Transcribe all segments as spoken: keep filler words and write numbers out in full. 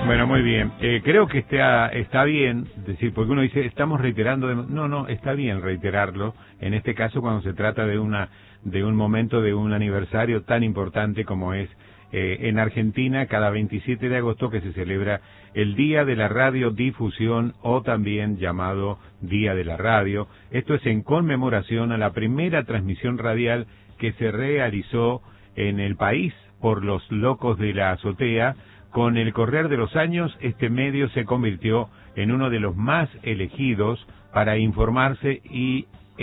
Bueno, muy bien. Eh, creo que está, está bien decir, porque uno dice, estamos reiterando, de... no, no, está bien reiterarlo, en este caso cuando se trata de una de un momento, de un aniversario tan importante como es eh, en Argentina, cada veintisiete de agosto que se celebra el Día de la Radiodifusión, o también llamado Día de la Radio. Esto es en conmemoración a la primera transmisión radial que se realizó en el país por los locos de la azotea. Con el correr de los años, este medio se convirtió en uno de los más elegidos para informarse y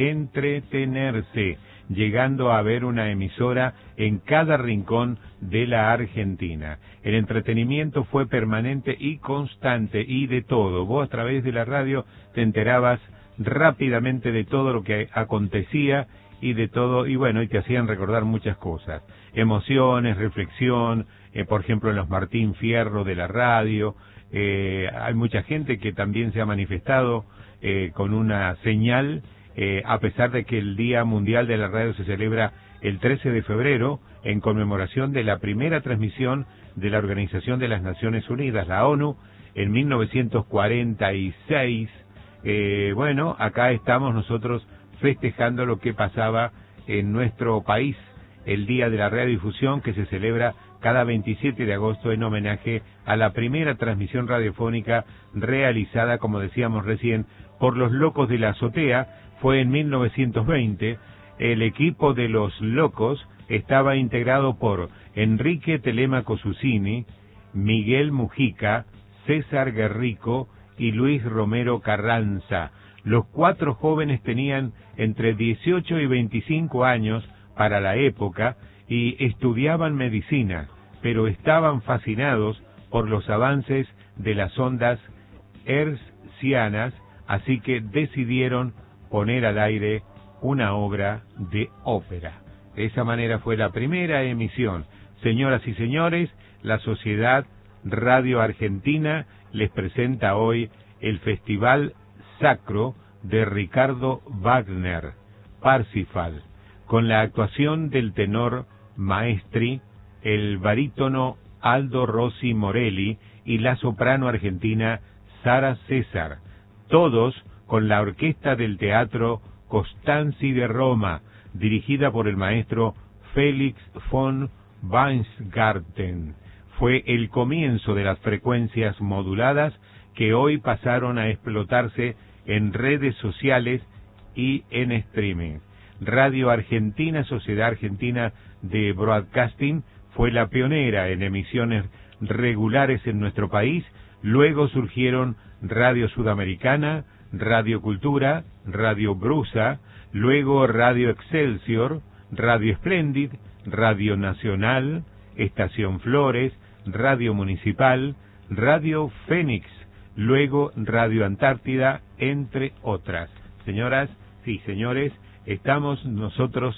entretenerse, llegando a haber una emisora en cada rincón de la Argentina. El entretenimiento fue permanente y constante, y de todo. Vos a través de la radio te enterabas rápidamente de todo lo que acontecía y de todo, y bueno, y te hacían recordar muchas cosas, emociones, reflexión, eh, por ejemplo en los Martín Fierro de la radio. Eh, hay mucha gente que también se ha manifestado eh, con una señal, eh, a pesar de que el Día Mundial de la Radio se celebra el trece de febrero, en conmemoración de la primera transmisión de la Organización de las Naciones Unidas, la ONU, en mil novecientos cuarenta y seis. Eh, bueno, acá estamos nosotros festejando lo que pasaba en nuestro país, el Día de la Radiodifusión, que se celebra cada veintisiete de agosto en homenaje a la primera transmisión radiofónica realizada, como decíamos recién, por los locos de la azotea. Fue en mil novecientos veinte. El equipo de los locos estaba integrado por Enrique Telemaco Susini, Miguel Mujica, César Guerrico y Luis Romero Carranza. Los cuatro jóvenes tenían entre dieciocho y veinticinco años para la época y estudiaban medicina, pero estaban fascinados por los avances de las ondas hertzianas, así que decidieron poner al aire una obra de ópera. De esa manera fue la primera emisión. Señoras y señores, la Sociedad Radio Argentina les presenta hoy el Festival Sacro de Ricardo Wagner, Parsifal, con la actuación del tenor Maestri, el barítono Aldo Rossi Morelli y la soprano argentina Sara César, todos con la orquesta del Teatro Costanzi de Roma, dirigida por el maestro Félix von Weingarten. Fue el comienzo de las frecuencias moduladas que hoy pasaron a explotarse en redes sociales y en streaming. Radio Argentina, Sociedad Argentina de Broadcasting, fue la pionera en emisiones regulares en nuestro país. Luego surgieron Radio Sudamericana, Radio Cultura, Radio Brusa, luego Radio Excelsior, Radio Splendid, Radio Nacional, Estación Flores, Radio Municipal, Radio Fénix, luego Radio Antártida, entre otras. Señoras y señores, estamos nosotros